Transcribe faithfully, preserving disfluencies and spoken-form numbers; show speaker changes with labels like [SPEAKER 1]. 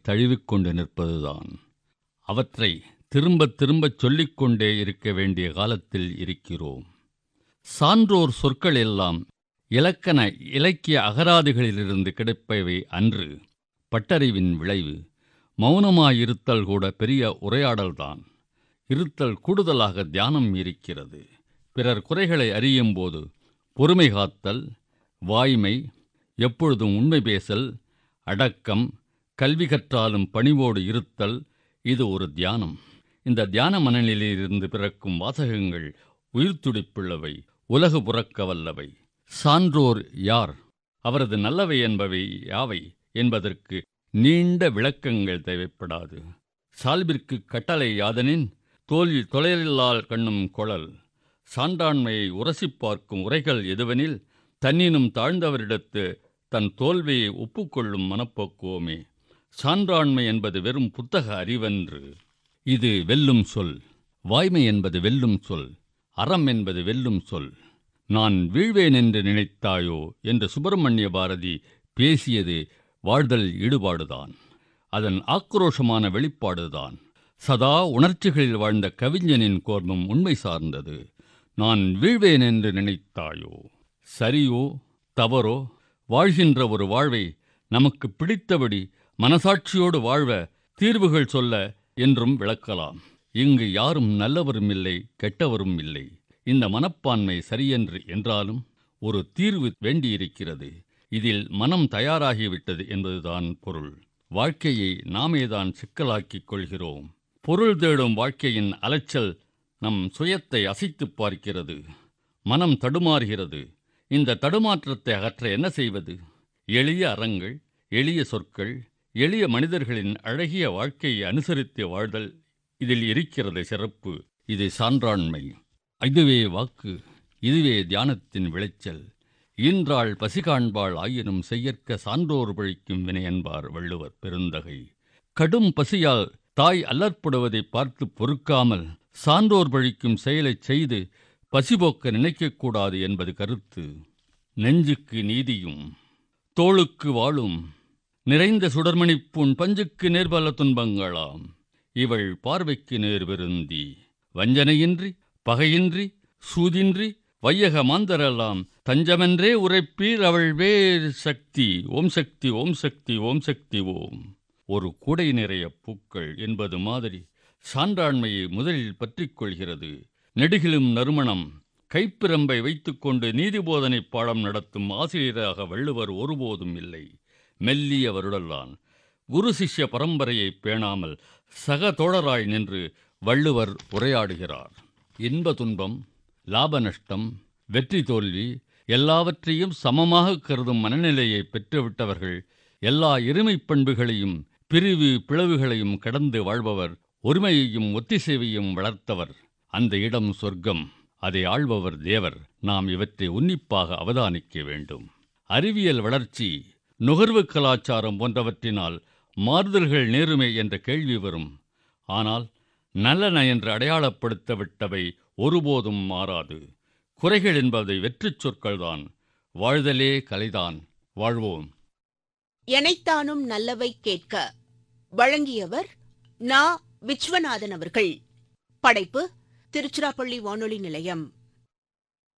[SPEAKER 1] தழுவிக்கொண்டு நிற்பதுதான். அவற்றை திரும்பத் திரும்பச் சொல்லிக்கொண்டே இருக்க வேண்டிய காலத்தில் இருக்கிறோம். சான்றோர் சொற்கள் எல்லாம் இலக்கண இலக்கிய அகராதிகளிலிருந்து கிடைப்பவை அன்று. பட்டறிவின் விளைவு. மௌனமாயிருத்தல் கூட பெரிய உரையாடல்தான். இருத்தல் கூடுதலாக தியானம் இருக்கிறது. பிறர் குறைகளை அறியும் போது பொறுமை காத்தல், வாய்மை, எப்பொழுதும் உண்மை பேசல், அடக்கம், கல்வி கற்றாலும் பணிவோடு இருத்தல், இது ஒரு தியானம். இந்த தியான மனநிலையிலிருந்து பிறக்கும் வாசகங்கள் உயிர்த்துடிப்புள்ளவை, உலகு புறக்க வல்லவை. சான்றோர் யார், அவரது நல்லவை என்பவை யாவை என்பதற்கு நீண்ட விளக்கங்கள் தேவைப்படாது. சால்பிற்கு கட்டளை யாதனின் தோல் தொலையில்லால் கண்ணும் கொளல். சான்றாண்மையை உரசிப் பார்க்கும் உரைகள் எதுவெனில் தன்னினும் தாழ்ந்தவரிடத்து தன் தோல்வியை ஒப்புக்கொள்ளும் மனப்போக்குவமே. சான்றாண்மை என்பது வெறும் புத்தக அறிவன்று. இது வெல்லும் சொல். வாய்மை என்பது வெல்லும் சொல். அறம் என்பது வெல்லும் சொல். நான் வீழ்வேன் என்று நினைத்தாயோ என்று சுப்பிரமணிய பாரதி பேசியது வாழ்தல் ஈடுபாடுதான். அதன் ஆக்ரோஷமான வெளிப்பாடுதான். சதா உணர்ச்சிகளில் வாழ்ந்த கவிஞனின் கோர்மம் உண்மை சார்ந்தது. நான் வீழ்வேன் என்று நினைத்தாயோ. சரியோ தவறோ வாழ்கின்ற ஒரு வாழ்வை நமக்கு பிடித்தபடி மனசாட்சியோடு வாழ்வ தீர்வுகள் சொல்ல என்றும் விளக்கலாம். இங்கு யாரும் நல்லவரும் இல்லை, கெட்டவரும் இல்லை. இந்த மனப்பான்மை சரியென்று என்றாலும் ஒரு தீர்வு வேண்டியிருக்கிறது. இதில் மனம் தயாராகிவிட்டது என்பதுதான் பொருள். வாழ்க்கையை நாமேதான் சிக்கலாக்கிக் கொள்கிறோம். பொருள் தேடும் வாழ்க்கையின் அலைச்சல் நம் சுயத்தை அசைத்துப் பார்க்கிறது. மனம் தடுமாறுகிறது. இந்த தடுமாற்றத்தை அகற்ற என்ன செய்வது? எளிய அறங்கள், எளிய சொற்கள், எளிய மனிதர்களின் அழகிய வாழ்க்கையை அனுசரித்து வாழ்தல், இதில் இருக்கிறது சிறப்பு. இது சான்றாண்மை. இதுவே வாக்கு. இதுவே தியானத்தின் விளைச்சல். ஈன்றாள் பசி காண்பாள் ஆயினும் செய்யற்க சான்றோர் பழிக்கும் வினை என்பார் வள்ளுவர் பெருந்தகை. கடும் பசியால் தாய் அல்லற்படுவதை பார்த்து பொறுக்காமல் சான்றோர் பழிக்கும் செயலைச் செய்து பசிபோக்க நினைக்கக்கூடாது என்பது கருத்து. நெஞ்சுக்கு நீதியும் தோளுக்கு வாழும் நிறைந்த சுடர்மணிப்புண் பஞ்சுக்கு நேர்பல துன்பங்களாம். இவள் பார்வைக்கு நேர் விருந்தி. வஞ்சனையின்றி பகையின்றி சூதின்றி வையக மாந்தரெல்லாம் தஞ்சமென்றே உரைப்பீர் அவள் வேர் சக்தி. ஓம் சக்தி ஓம் சக்தி ஓம் சக்தி ஓம். ஒரு கூடை நிறைய பூக்கள் என்பது மாதிரி சான்றாண்மையை முதலில் பற்றிக் கொள்கிறது. நெடுகிலும் நறுமணம். கைப்பிரம்பை வைத்துக்கொண்டு நீதிபோதனை பாடம் நடத்தும் ஆசிரியராக வள்ளுவர் ஒருபோதும் இல்லை. மெல்லிய வருடலான். குரு சிஷ்ய பரம்பரையை பேணாமல் சக தோழராய் நின்று வள்ளுவர் உரையாடுகிறார். இன்ப துன்பம், லாப நஷ்டம், வெற்றி தோல்வி எல்லாவற்றையும் சமமாக கருதும் மனநிலையை பெற்றுவிட்டவர்கள். எல்லா இருமைப் பண்புகளையும் பிரிவு பிளவுகளையும் கடந்து வாழ்பவர். ஒருமையையும் ஒத்திசைவையும் வளர்த்தவர். அந்த இடம் சொர்க்கம். அதை ஆள்பவர் தேவர். நாம் இவற்றை உன்னிப்பாக அவதானிக்க வேண்டும். அறிவியல் வளர்ச்சி, நுகர்வு கலாச்சாரம் போன்றவற்றினால் மாறுதல்கள் நேருமே என்ற கேள்வி வரும். ஆனால் நல்லன என்று அடையாளப்படுத்த விட்டவை ஒருபோதும் மாறாது. குறைகள் என்பதை வெற்றிச் சொற்கள்தான். வாழ்தலே கலைதான். வாழ்வோம்.
[SPEAKER 2] எனைத்தானும் நல்லவை கேட்க வழங்கியவர் நா. விஸ்வநாதன் அவர்கள். படைப்பு திருச்சிராப்பள்ளி வானொலி நிலையம்.